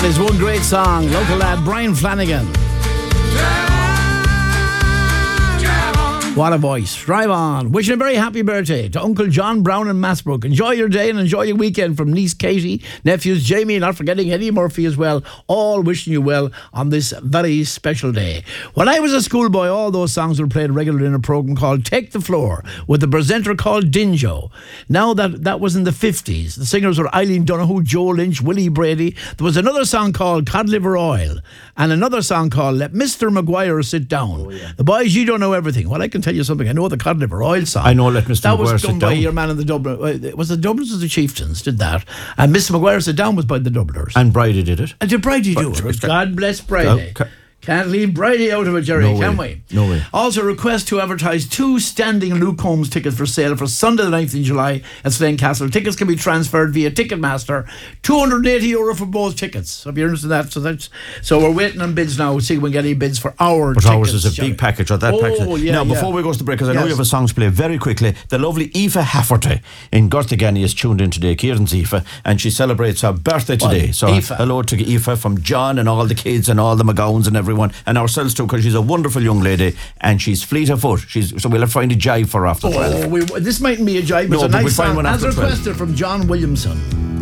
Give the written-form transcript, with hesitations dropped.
That is one great song. Local lad Brian Flanagan. What a voice. Drive on. Wishing a very happy birthday to Uncle John Brown in Massbrook. Enjoy your day and enjoy your weekend from niece Katie, nephews Jamie, not forgetting Eddie Murphy as well. All wishing you well on this very special day. When I was a schoolboy, all those songs were played regularly in a programme called Take the Floor with the presenter called Dinjo. Now that was in the 50s. The singers were Eileen Donoghue, Joe Lynch, Willie Brady. There was another song called Cod Liver Oil and another song called Let Mr. Maguire Sit Down. Oh, yeah. The boys, you don't know everything. Well, I can tell you something. I know the Cod Liver Oil song. I know Let Mr. Maguire Sit Down. That was done by your man in the Dublin. Was it Dubliners or the Chieftains did that? And Mr. Maguire Sit Down was by the Dubliners. And Bridie did it. And did Bridie do it? God bless Bridie. Can't leave Brady out of it, Jerry, can we? No way. Also, request to advertise 2 standing Luke Combs tickets for sale for Sunday the 9th of July at Slane Castle. Tickets can be transferred via Ticketmaster. €280 for both tickets. So if you're interested in that, so we're waiting on bids now. See if we can get any bids for our tickets. But ours is a big package, or that package. Yeah, now, before we go to the break, because I know you have a song to play very quickly, the lovely Aoife Hafferty in Gortigani is tuned in today. Kieran's Aoife, and she celebrates her birthday today. So hello to Aoife from John and all the kids and all the McGowans and everyone, and ourselves too, because she's a wonderful young lady and she's fleet of foot. So we'll have to find a jive for her after 12. This mightn't be a jive, but it's a nice song as requested from John Williamson.